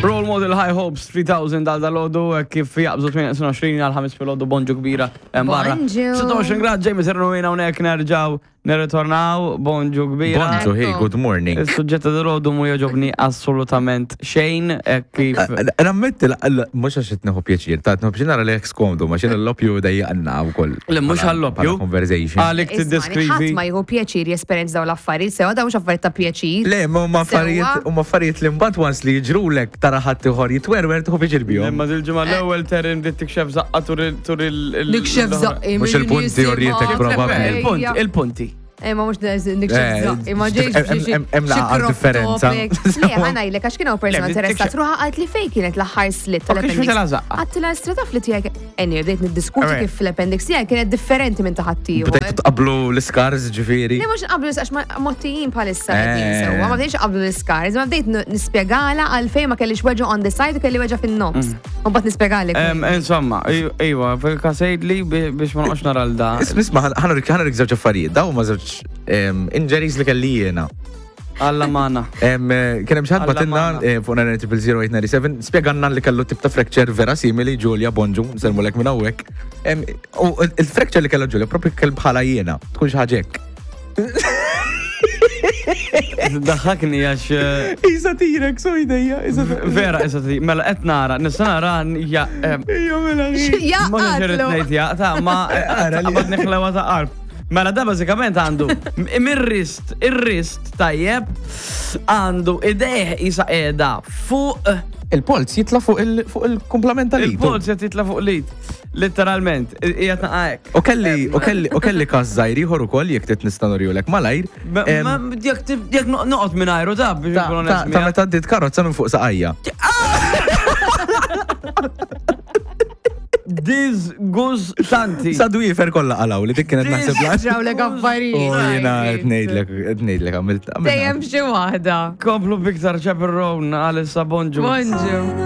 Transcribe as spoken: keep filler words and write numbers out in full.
Role Model High Hopes three thousand għal dal-ħodu kif jaqbżu tminja għal ħames fil-ħodu bonġu kbira barra. Bonġu. sitawxrin grad ġej misernujna unek nerġaw nirritornaw bonġu kbira. Bonġu, hey, good morning. Il-sujġetta dal-ħodu mu joġobni assolutament xejn kif. Nammetti, mux għax tneħu pjaċir, ta' tneħu pjaċir nara li għek skomdu, ma xin l-lopju dajja għanna u koll. Le, mux għall-lopju. Conversation. Għalik t-deskrivi. ħadd ma jieħu pjaċir jesperjenz daw l-affarijiet, sewa daw mhux affarijiet ta' pjaċir. Le, ma ma affarijiet, u ma affarijiet li mbagħad once li jiġrulek tara ħadd ieħor jitwerwer tieħu pjaċir bihom. Imma dil-ġimgħa l-ewwel terin bdiet tikxef zaqqa tur il- Nikxef zaqqi. Mhux il-punti orjietek probabbli. Il-punti. Il-punti. Ma mux nikxef zaqqi, ma ġejx Hemm laqgħa differenza. Le, ħanajlek, għax kienu persona interessat, ruħa għalt li fej kienet l-aħħar slit tal-appendix. fitela zaqqa? Għattila strata flit tijak, enni, bdejt niddiskuti kif l-appendix tijak kienet differenti minn taħattiju. Bdejtu tqablu l-iskars ġifieri. Le, mux qablu għax mottijin bħalissa għedin sewa, ma bdejx qablu l-iskars, ma bdejt nispiegala għalfej ma kellix weġu on the side u kelli weġa fin-nofs. U bat nispiegali. Insomma, ejwa, fil-kasejd li biex ma noqgħodx nara l-da. Isma' ħana żewġ affarijiet, daw ma żewġ injuries li kelli jiena. Alla mana. Kien hemm xi ħadd batilna fuq Narrative Triple zero eight nine seven spjeganna li kellu tip ta' fracture vera simili Ġulja Bonġu, nsemmu minn hawnhekk. U il-fracture li kellha Ġulja proprju kell bħala jiena, tkun xi ħaġa hekk. Daħħakni għax. Isa tirek, so idejja. Vera, isa tirek. Mela, qed nara, nista nara ja. Ejja mela. Ma nġerit ngħid ja, ta' ma qabad neħlewa ta' qalb. Mela da bażikament għandu mir-rist, ir-rist tajjeb għandu ideħ isa qiegħda fuq il-polz jitla fuq il-komplement tal-id. Il-polz jitla fuq l-id. Literalment, qiegħed naqgħek. U kelli u kelli u kelli każ żgħir ieħor ukoll jekk tit nistanorjulek malajr. Ma jekk noqgħod minn ajru ta' biex ikun onest. Ta' meta ddiet karozza minn fuq saqajja. Diz guz tanti. Sadu jifer kolla għalaw li dik kienet naħseb laħx. Ġawlek affarijiet. U jena etnejdlek, etnejdlek għamilt. Dejjem xi waħda. Komplu biktar ċapirron għal-issa bonġu. Bonġu.